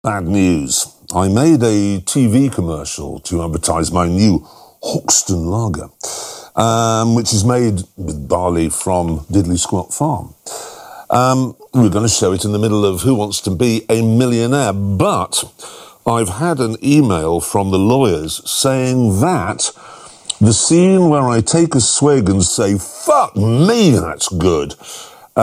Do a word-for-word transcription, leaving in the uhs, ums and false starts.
Bad news. I made a T V commercial to advertise my new Hoxton Lager, um, which is made with barley from Diddley Squat Farm. Um, we're going to show it in the middle of Who Wants to Be a Millionaire, but I've had an email from the lawyers saying that the scene where I take a swig and say, "Fuck me, that's good,"